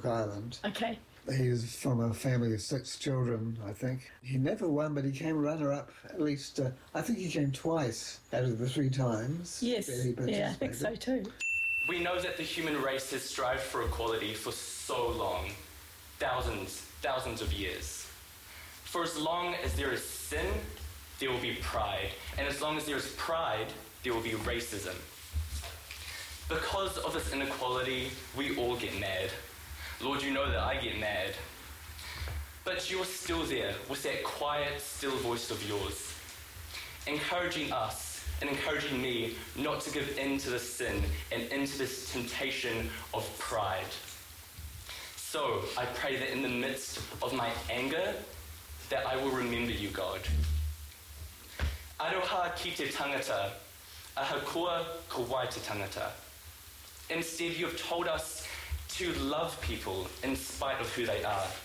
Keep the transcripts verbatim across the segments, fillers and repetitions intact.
Cook Island. Okay. He's from a family of six children, I think. He never won, but he came runner-up at least, uh, I think he came twice out of the three times. Yes, that he yeah, I think so too. We know that the human race has strived for equality for so long, thousands, thousands of years. For as long as there is sin, there will be pride. And as long as there is pride, there will be racism. Because of this inequality, we all get mad. Lord, you know that I get mad. But you're still there with that quiet, still voice of yours, encouraging us and encouraging me not to give in to this sin and into this temptation of pride. So I pray that in the midst of my anger, that I will remember you, God. Aroha ki te tangata, ahakua ko wai te tangata. Instead, you have told us to love people in spite of who they are,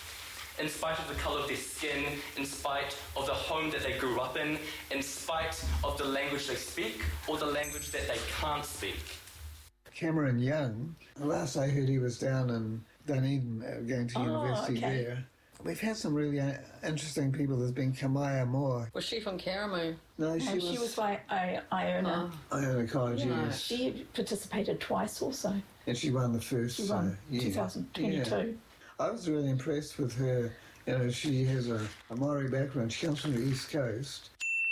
in spite of the colour of their skin, in spite of the home that they grew up in, in spite of the language they speak or the language that they can't speak. Cameron Young, last I heard he was down in Dunedin uh, going to Oh, university okay. there. We've had some really uh, interesting people. There's been Kamaya Moore. Was she from Karamu? No, she And was, she was by I- Iona. Oh. Iona College, Yeah. yes. She participated twice also. And she won the first She won uh, year. twenty twenty-two. Yeah. I was really impressed with her. You know, she has a, a Maori background. She comes from the East Coast.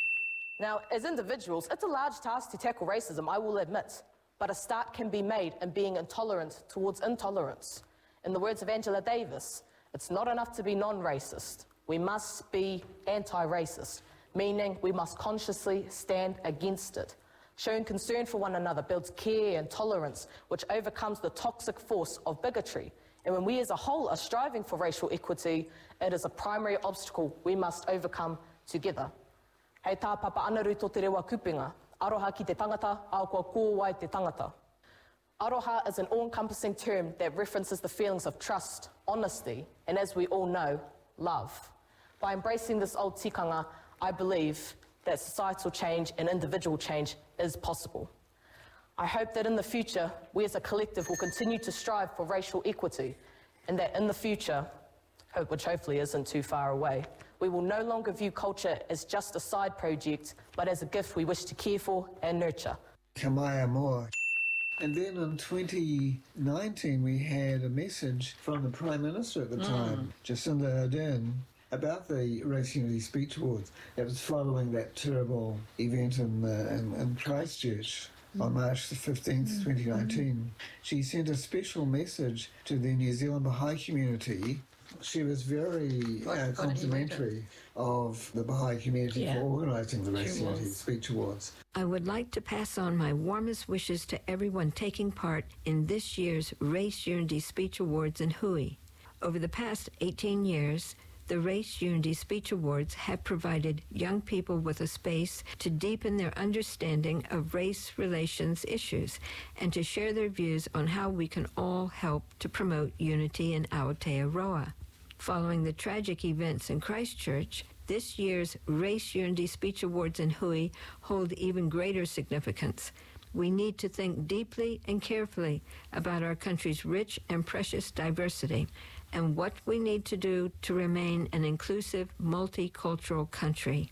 Now, as individuals, it's a large task to tackle racism, I will admit, but a start can be made in being intolerant towards intolerance. In the words of Angela Davis, it's not enough to be non-racist. We must be anti-racist, meaning we must consciously stand against it. Showing concern for one another builds care and tolerance, which overcomes the toxic force of bigotry. And when we as a whole are striving for racial equity, it is a primary obstacle we must overcome together. Hei tā papa anaru tō te rewa kupenga, aroha ki te tangata, aokua ko wai te tangata. Aroha is an all-encompassing term that references the feelings of trust, honesty, and as we all know, love. By embracing this old tikanga, I believe that societal change and individual change is possible. I hope that in the future, we as a collective will continue to strive for racial equity, and that in the future, which hopefully isn't too far away, we will no longer view culture as just a side project, but as a gift we wish to care for and nurture. Kamaya Moore. And then in twenty nineteen, we had a message from the Prime Minister at the time, Jacinda Ardern, about the Race Unity Speech Awards. It was following that terrible event in, uh, in, in Christchurch on March the fifteenth, twenty nineteen. She sent a special message to the New Zealand Baha'i community. She was very uh, complimentary of the Baha'i community Yeah. for organising the Race She Unity was. Speech Awards. I would like to pass on my warmest wishes to everyone taking part in this year's Race Unity Speech Awards in Hui. Over the past eighteen years, the Race Unity Speech Awards have provided young people with a space to deepen their understanding of race relations issues and to share their views on how we can all help to promote unity in Aotearoa. Following the tragic events in Christchurch, this year's Race Unity Speech Awards in Hui hold even greater significance. We need to think deeply and carefully about our country's rich and precious diversity and what we need to do to remain an inclusive, multicultural country.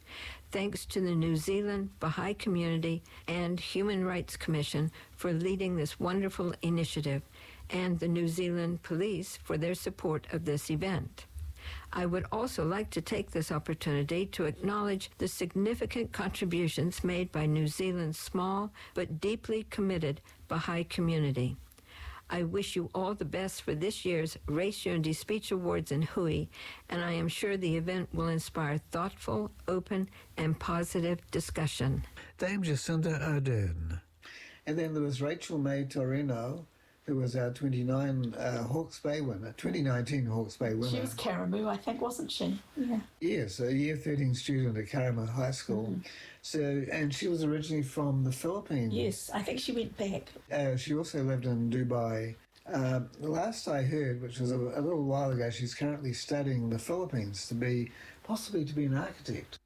Thanks to the New Zealand Baha'i Community and Human Rights Commission for leading this wonderful initiative, and the New Zealand Police for their support of this event. I would also like to take this opportunity to acknowledge the significant contributions made by New Zealand's small but deeply committed Baha'i community. I wish you all the best for this year's Race Unity Speech Awards in Hui, and I am sure the event will inspire thoughtful, open, and positive discussion. Dame Jacinda Ardern. And then there was Rachel May Torino, who was our twenty-nine uh, Hawke's Bay winner, twenty nineteen Hawke's Bay winner. She was Karamu, I think, wasn't she? Yeah. Yes, a year thirteen student at Karama High School. Mm. So, and she was originally from the Philippines. Yes, I think she went back. Uh, she also lived in Dubai. Uh, the last I heard, which was a, a little while ago, she's currently studying the Philippines to be, possibly to be an architect.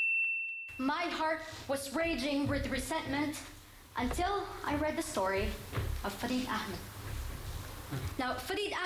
My heart was raging with resentment until I read the story of Farid Ahmed. Now, Farid Ahmed